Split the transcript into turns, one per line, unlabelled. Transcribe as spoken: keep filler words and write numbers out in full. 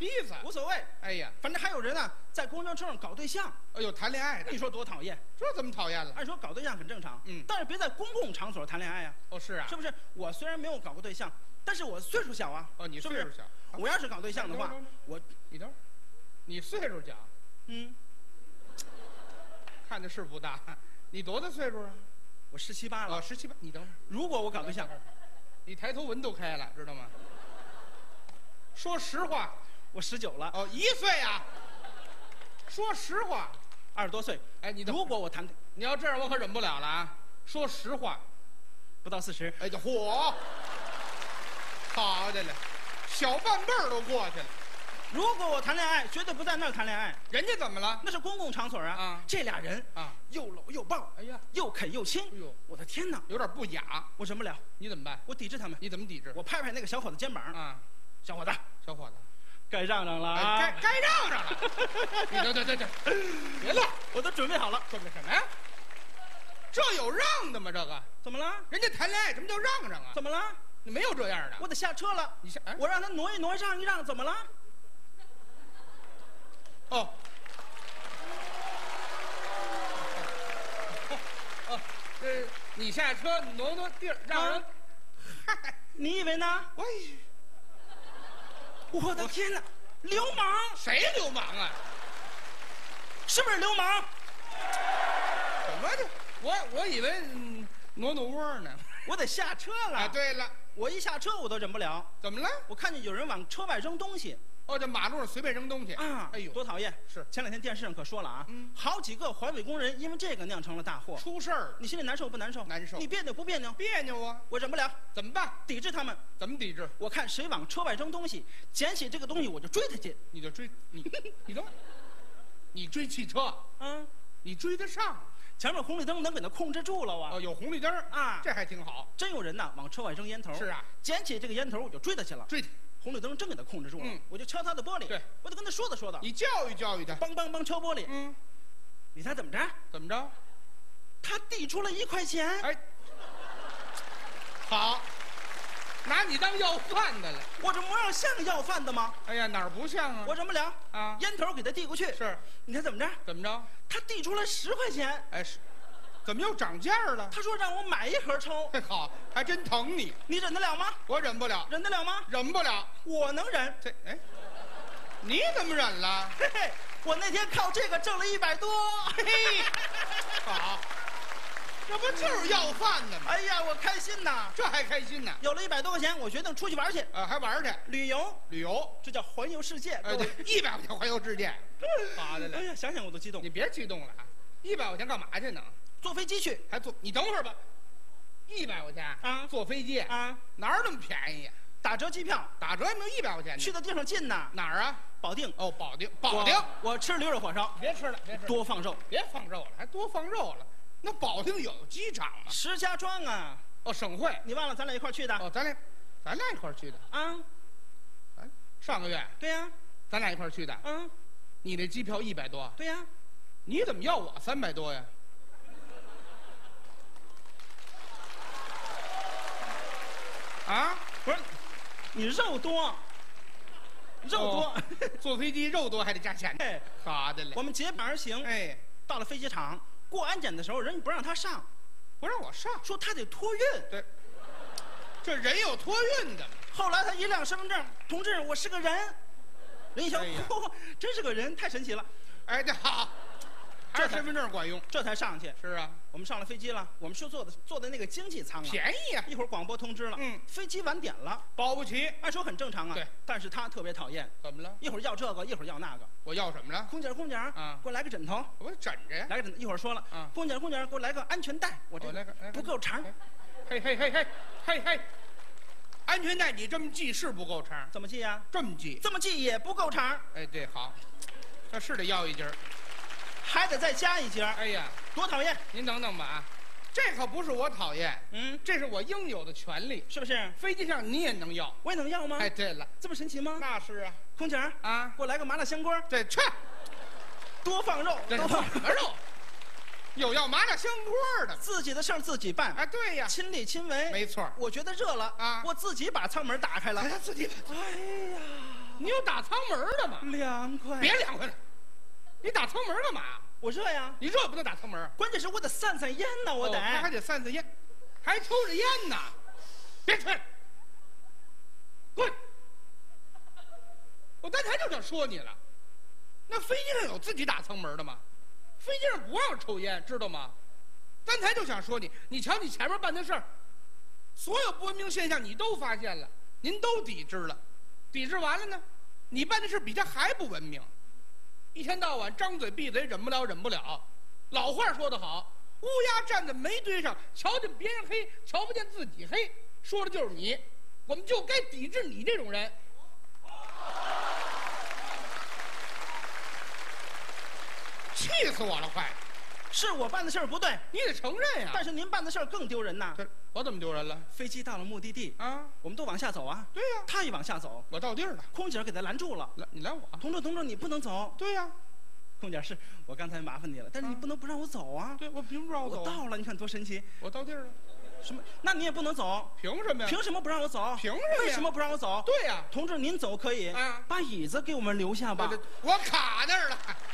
披萨，
无所谓。
哎呀，
反正还有人呢，在公交车上搞对象。
哎呦，谈恋爱的，
你说多讨厌？
这怎么讨厌了？
按说搞对象很正常，
嗯，
但是别在公共场所谈恋爱呀。
哦，是啊，
是不是？我虽然没有搞过对象，但是我岁数小啊。
哦，你
是不是
岁数小。
我要是搞对象的话，我
你等会儿，你岁数小，
嗯，
看的是不大。你多大岁数啊？
我十七八了。
哦，十七八。你等会儿，
如果我搞对象，
你抬头纹都开了，知道吗？说实话，
我十九了。
哦，一岁啊。说实话，
二十多岁。
哎，你
如果我谈，
你要这样，我可忍不了了啊！说实话，
不到四十。
哎，这嚯，好的了，小半辈儿都过去了。
如果我谈恋爱，绝对不在那儿谈恋爱。
人家怎么了？
那是公共场所啊！
啊，
这俩人
啊，
又搂又抱，
哎呀，
又啃又亲。
哎呦，
我的天哪，
有点不雅。
我忍不了。
你怎么办？
我抵制他们。
你怎么抵制？
我拍拍那个小伙子肩膀
啊，
小伙子，
小伙子，
该让让了啊！
该该让让了。你等等等等，别乱，
我都准备好了。
准备什么呀？这有让的吗？这个
怎么了？
人家谈恋爱什么叫让让啊？
怎么了？
你没有这样的。
我得下车了。
你下，哎，
我让他挪一挪，让一让，怎么了？
哦，哦，这你下车挪挪地儿，让人。
嗨，你以为呢？
喂，
我的天哪！流氓！
谁流氓啊？
是不是流氓？
什么的？我我以为嗯挪挪窝呢。
我得下车了。
哎，对了，
我一下车我都忍不了。
怎么了？
我看见有人往车外扔东西。
哦，这马路上随便扔东西
啊！
哎呦，
多讨厌！
是
前两天电视上可说了啊，
嗯，
好几个环卫工人因为这个酿成了大祸，
出事儿，
你心里难受不难受？
难受。
你别扭不别扭？
别扭啊！
我忍不了，
怎么办？
抵制他们。
怎么抵制？
我看谁往车外扔东西，捡起这个东西我就追他去。
你就追你，你等会儿，你追汽车，
嗯，
你追得上？
前面红绿灯能给他控制住了啊！
哦，有红绿灯
啊，
这还挺好。
真有人呐往车外扔烟头。
是啊，
捡起这个烟头我就追他去了。
追他。
红绿灯真给他控制住了，
嗯，
我就敲他的玻璃，
对，
我得跟他说道说道，
你教育教育他，
梆梆梆敲玻璃，
嗯，
你猜怎么着？
怎么着？
他递出了一块钱，
哎，好，拿你当要饭的了。
我这模样像要饭的吗？
哎呀，哪儿不像啊？
我忍不了
啊，
烟头给他递过去，
是，
你猜怎么着？
怎么着？
他递出了十块钱，
哎是。怎么又涨价了？
他说让我买一盒抽。
好，还真疼你。
你忍得了吗？
我忍不了。
忍得了吗？
忍不了。
我能忍。
这哎，你怎么忍了？
嘿嘿，我那天靠这个挣了一百多。
嘿嘿，好，这不就是要饭的吗？
哎呀，我开心呐！
这还开心呢？
有了一百多块钱，我决定出去玩去。
啊，还玩去？
旅游，
旅游，
这叫环游世界。
哎，对，一百块钱环游世界。好的嘞。
哎呀，想想我都激动。
你别激动了啊！一百块钱干嘛去呢？
坐飞机去，
还坐？你等会儿吧。一百块钱
啊，
坐飞机
啊，
哪儿那么便宜呀？
打折机票，
打折也没有一百块钱。
去的地方近呐。
哪儿啊？
保定。
哦，保定，保定。
我, 我吃驴肉火烧。
别吃了，别吃了。
多放肉，
别放肉了，还多放肉了。那保定有机场吗？
石家庄啊。
哦，省会。
你忘了咱俩一块去的？
哦，咱俩，咱俩一块去的
啊。
咱上个月。
对呀。
咱俩一块去的。
嗯。
你那机票一百多。
对呀。
你怎么要我三百多呀？啊，
不是，你肉多，肉多，
哦、坐飞机肉多还得加钱。
哎，
好的嘞。
我们结伴而行。
哎，
到了飞机场过安检的时候，人家不让他上，
不让我上，
说他得托运。
对，这人有托运的。
后来他一亮身份证，同志，我是个人。人一瞧，哎哦、真是个人，太神奇了。
哎，这好。这身份证管用，
这才上去。
是啊，
我们上了飞机了，我们是坐的坐的那个经济舱啊，
便宜啊。
一会儿广播通知了，嗯，飞机晚点了，
保不齐。
按说很正常啊，
对。
但是他特别讨厌，
怎么了？
一会儿要这个，一会儿要那个。
我要什么了？
空姐，空姐，啊，给我来个枕头。
我枕着呀。
来个枕头，一会儿说了，啊，空姐，空姐，给我来个安全带。我这个不够长。
嘿嘿嘿嘿嘿嘿，安全带你这么系是不够长？
怎么系呀？
这么系。
这么系也不够长。
哎，对，好，这是得要一截儿。
还得再加一节。
哎呀，
多讨厌！
您等等吧啊，这可不是我讨厌，嗯，这是我应有的权利，
是不是？
飞机上你也能要，
我也能要吗？
哎，对了，
这么神奇吗？
那是啊。
空姐啊，给我来个麻辣香锅。
对，去，
多放肉，
多放什么肉？有要麻辣香锅的，
自己的事儿自己办。
哎，对呀，
亲力亲为，
没错。
我觉得热了啊，我自己把舱门打开了，
自己。
哎呀。
你有打舱门的吗？
凉快。
别凉快了，你打舱门干嘛？
我热呀。
你热也不能打舱门。
关键是我得散散烟呢，我得。
他还得散散烟，还抽着烟呢。别吹了，滚！我刚才就想说你了，那飞机上有自己打舱门的吗？飞机上不让抽烟，知道吗？刚才就想说你，你瞧你前面办的事儿，所有不文明现象你都发现了，您都抵制了，抵制完了呢，你办的事比他还不文明，一天到晚张嘴闭嘴，忍不了忍不了。老话说得好，乌鸦站在煤堆上，瞧见别人黑，瞧不见自己黑，说的就是你，我们就该抵制你这种人。气死我了，快！
是我办的事儿不对，
你得承认呀。
但是您办的事儿更丢人呐。
这我怎么丢人了？
飞机到了目的地
啊，
我们都往下走啊。
对呀、啊，
他也往下走。
我到地儿了，
空姐给他拦住了。
拦你拦我？
同志，同志，你不能走。
对呀、啊，
空姐是我刚才麻烦你了，但是你不能不让我走啊。
对，我凭什么让我走、啊？
我到了，你看多神奇。
我到地儿了。
什么？那你也不能走。
凭什么呀？
凭什么不让我走？
凭什么？
为什么不让我走？
对呀、啊，
同志，您走可以，
啊，
把椅子给我们留下吧。
我卡那儿了。